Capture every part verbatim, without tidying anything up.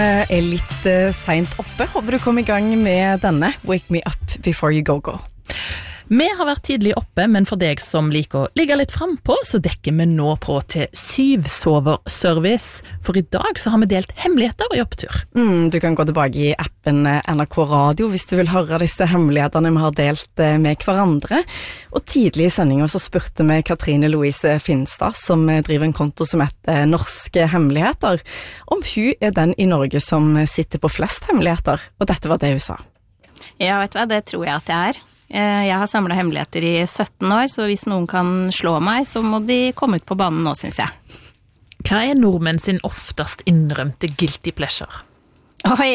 Er litt uh, sent oppe. Håper du kom i gang med denne Wake Me Up Before You Go Go. Vi har vært tidlig oppe, men for deg som liker å ligge litt frem på, så dekker vi nå på til syvsoverservice. For i dag så har vi delt hemmeligheter i opptur. Mm, du kan gå tilbake i appen N R K Radio hvis du vil høre disse hemmelighetene vi har delt med hverandre. Og tidlig i sendingen så spurte vi Katrine Louise Finstad, som driver en konto som heter Norske Hemmeligheter, om hun er den i Norge som sitter på flest hemmeligheter. Og dette var det hun sa. Ja, vet du hva, det tror jeg at jeg er. Jeg har samlet hemmeligheter i sytten år, så hvis noen kan slå meg, så må de komme ut på banen nå, synes jeg. Hva er nordmenn sin oftest innrømte guilty pleasure? Oi,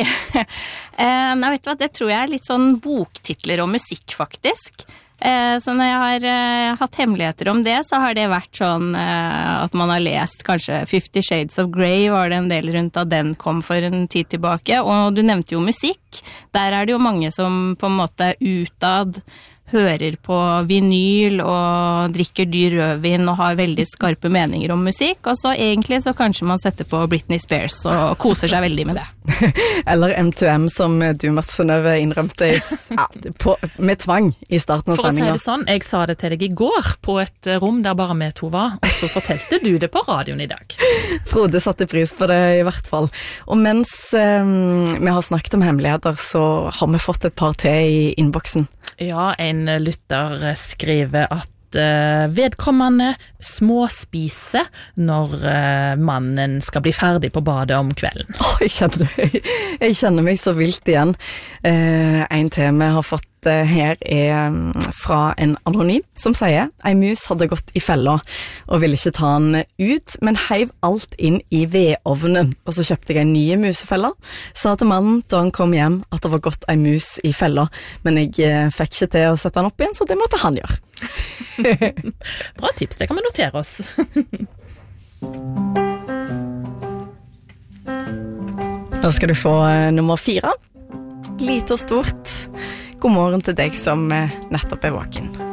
eh, nei, vet du hva, det tror jeg er litt sånn boktitler og musikk, faktisk. Eh, så når jeg har eh, hatt hemmeligheter om det, så har det vært sånn eh, at man har lest kanskje Fifty Shades of Grey, var det en del rundt da den kom for en tid tilbake, og du nevnte jo musikk. Der er det jo mange som på en måte utad hører på vinyl og drikker dyr rødvin og har veldig skarpe meninger om musikk, og så egentlig så kanskje man setter på Britney Spears og koser seg veldig med det. Eller M to M som du, Mats Synnøve, innrømte ja, på, med tvang i starten av sendingen. For å si det sånn, jeg sa det til deg i går på et rom der bare vi to var, og så fortalte du det på radioen i dag. Frode satte pris på det i hvert fall. Og mens um, vi har snakket om hemmeligheter, så har vi fått et par til i innboksen. Ja, en lytter skriver at uh, vedkommende småspiser når uh, mannen skal bli ferdig på badet om kvelden. Oh, jeg, kjenner, jeg kjenner meg så vilt igjen. Uh, en tema jeg har fått uh, her er um, fra en anonym som sier ei mus hadde gått i fella og ville ikke ta den ut, men heiv alt inn i vedovnen. Og så kjøpte jeg en nye musefella. Sa til mannen da han kom hjem at det var gått ei mus i fella, men jeg uh, fikk ikke til å sette den opp igjen, så det måtte han gjøre. Bra tips, det kan vi notere oss. Da skal du få uh, nummer fire. Lite og stort. God morgen til deg som uh, nettopp er våken.